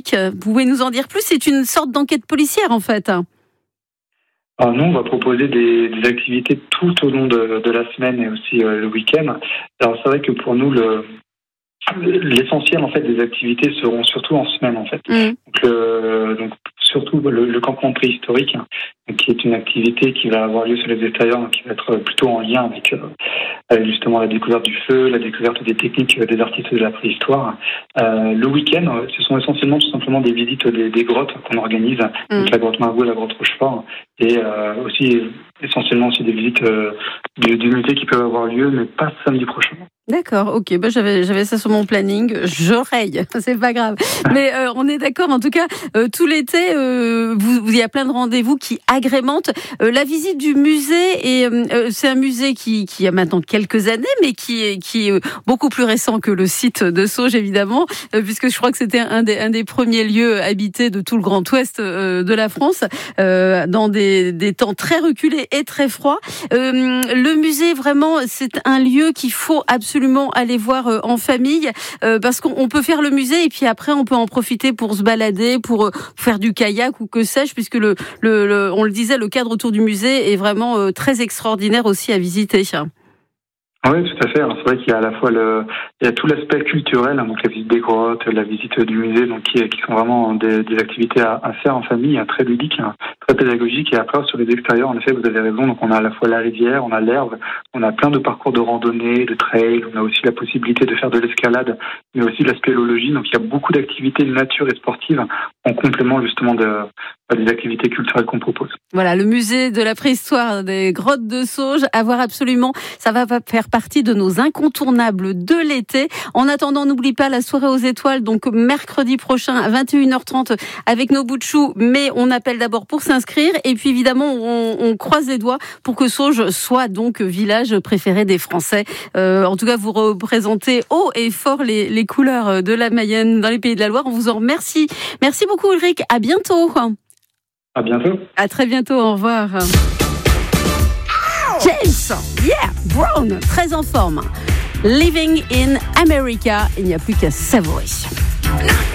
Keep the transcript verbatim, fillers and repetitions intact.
historique. Vous pouvez nous en dire plus? C'est une sorte d'enquête policière en fait. Alors nous, on va proposer des, des activités tout au long de, de la semaine et aussi euh, le week-end. Alors c'est vrai que pour nous, le, l'essentiel en fait des activités seront surtout en semaine en fait. Mmh. Donc, euh, donc surtout le, le campement préhistorique, hein, qui est une activité qui va avoir lieu sur les extérieurs, donc qui va être plutôt en lien avec, euh, avec justement la découverte du feu, la découverte des techniques des artistes de la préhistoire. Euh, le week-end, ce sont essentiellement tout simplement des visites des, des grottes qu'on organise, mmh. donc la grotte Margaux et la grotte Rochefort, et euh, aussi essentiellement aussi des visites euh, du, du musée qui peuvent avoir lieu, mais pas samedi prochain. D'accord, ok, bah j'avais j'avais ça sur mon planning, je raye, c'est pas grave. Mais euh, on est d'accord, en tout cas, euh, tout l'été, euh, vous, vous, il y a plein de rendez-vous qui agrémentent euh, la visite du musée. Et euh, c'est un musée qui, qui a maintenant quelques années, mais qui est, qui est beaucoup plus récent que le site de Sauges, évidemment, euh, puisque je crois que c'était un des, un des premiers lieux habités de tout le Grand Ouest euh, de la France, euh, dans des, des temps très reculés et très froids. Euh, le musée, vraiment, c'est un lieu qu'il faut absolument absolument aller voir euh, en famille, euh, parce qu'on peut faire le musée et puis après on peut en profiter pour se balader, pour, euh, pour faire du kayak ou que sais-je, puisque le, le, le, on le disait, le cadre autour du musée est vraiment euh, très extraordinaire aussi à visiter. Oui, tout à fait. Alors, c'est vrai qu'il y a à la fois le, il y a tout l'aspect culturel, hein, donc la visite des grottes, la visite du musée, donc qui, qui sont vraiment des, des activités à, à faire en famille, hein, très ludiques, hein, très pédagogiques. Et après, sur les extérieurs, en effet, vous avez raison. Donc, on a à la fois la rivière, on a l'herbe, on a plein de parcours de randonnée, de trail. On a aussi la possibilité de faire de l'escalade, mais aussi de la spéléologie. Donc, il y a beaucoup d'activités de nature et sportives en complément justement de, des activités culturelles qu'on propose. Voilà, le musée de la préhistoire des grottes de Sauges, à voir absolument. Ça va faire partie de nos incontournables de l'été. En attendant, n'oublie pas la soirée aux étoiles, donc mercredi prochain à vingt et une heures trente avec nos bouts de chou, mais on appelle d'abord pour s'inscrire et puis évidemment on, on croise les doigts pour que Sauges soit donc village préféré des Français. Euh, en tout cas, vous représentez haut et fort les, les couleurs de la Mayenne dans les Pays de la Loire. On vous en remercie. Merci beaucoup Ulrich, à bientôt. À bientôt. À très bientôt, au revoir. James, yeah, Brown, très en forme. Living in America, il n'y a plus qu'à savourer.